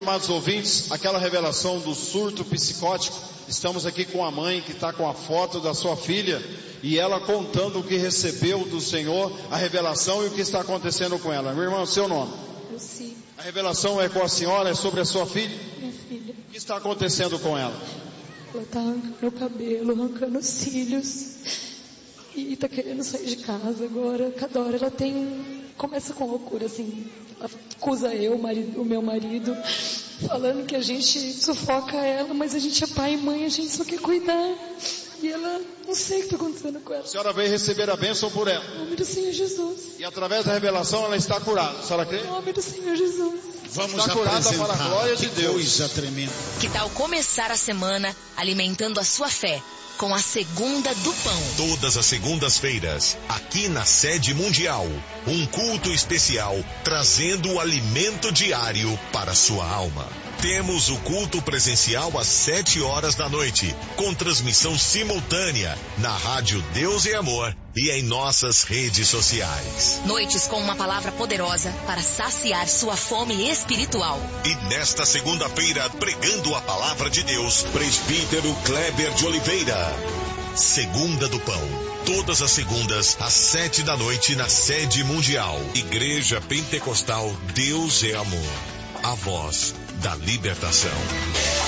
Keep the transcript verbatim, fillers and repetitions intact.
Amados ouvintes, aquela revelação do surto psicótico, estamos aqui com a mãe que está com a foto da sua filha e ela contando o que recebeu do Senhor, a revelação e o que está acontecendo com ela. Meu irmão, seu nome? Luci. A revelação é com a senhora, é sobre a sua filha? Minha filha. O que está acontecendo com ela? Ela está arrancando o cabelo, arrancando os cílios e está querendo sair de casa agora. Cada hora ela tem um... Começa com loucura, assim, ela acusa eu, o, marido, o meu marido, falando que a gente sufoca ela, mas a gente é pai e mãe, a gente só quer cuidar. E ela, não sei o que está acontecendo com ela. A senhora veio receber a bênção por ela. Em nome do Senhor Jesus. E através da revelação ela está curada. A senhora crê? Em nome do Senhor Jesus. Vamos está curada para a glória de Deus. Coisa tremenda. Que tal começar a semana alimentando a sua fé com a Segunda do Pão? Todas as segundas-feiras, aqui na Sede Mundial, um culto especial trazendo o alimento diário para sua alma. Temos o culto presencial às sete horas da noite, com transmissão simultânea na rádio Deus e Amor e em nossas redes sociais. Noites com uma palavra poderosa para saciar sua fome espiritual. E nesta segunda-feira, pregando a palavra de Deus, presbítero Kleber de Oliveira. Segunda do Pão. Todas as segundas, às sete da noite, na Sede Mundial. Igreja Pentecostal Deus é Amor. A voz da libertação.